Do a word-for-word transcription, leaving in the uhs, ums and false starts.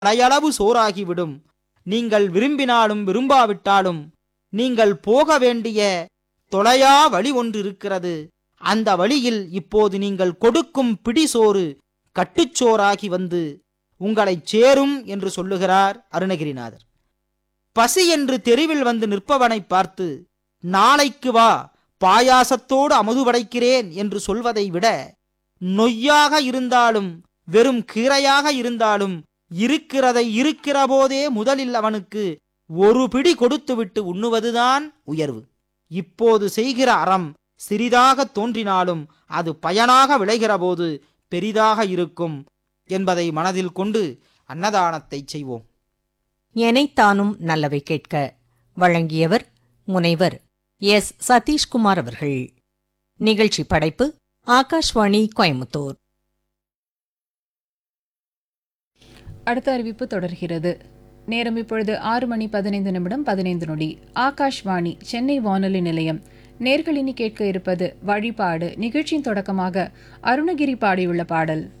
அடையளவு சோறாகிவிடும். நீங்கள் விரும்பினாலும் விரும்பாவிட்டாலும் நீங்கள் போக வேண்டிய தொலையா வழி ஒன்று இருக்கிறது. அந்த வழியில் இப்போது நீங்கள் கொடுக்கும் பிடிசோறு கட்டுச்சோறாகி வந்து உங்களை சேரும் என்று சொல்லுகிறார் அருணகிரிநாதர். பசி என்று தெருவில் வந்து நிற்பவனை பார்த்து நாளைக்கு வா, பாயாசத்தோடு அமுது படைக்கிறேன் என்று சொல்வதை விட, நொய்யாக இருந்தாலும் வெறும் கீரையாக இருந்தாலும் இருக்கிறதை இருக்கிற போதே முதலில் அவனுக்கு ஒரு பிடி கொடுத்துவிட்டு உண்ணுவதுதான் உயர்வு. இப்போது செய்கிற அறம் சிறிதாக தோன்றினாலும் அது பயனாக விளைகிற போது பெரிதாக இருக்கும் என்பதை மனதில் கொண்டு அன்னதானத்தை செய்வோம். எனைத்தானும் நல்லவை கேட்க வழங்கியவர் முனைவர் எஸ் சதீஷ்குமார் அவர்கள். நிகழ்ச்சி படைப்பு ஆகாஷ்வாணி கோயம்புத்தூர். அடுத்த அறிவிப்பு தொடர்கிறது. நேரம் இப்பொழுது ஆறு மணி பதினைந்து நிமிடம் பதினைந்து நொடி. ஆகாஷ்வாணி சென்னை வானொலி நிலையம். நேர்களினி கேட்க இருப்பது வழிபாடு. நிகழ்ச்சியின் தொடக்கமாக அருணகிரி பாடியுள்ள பாடல்.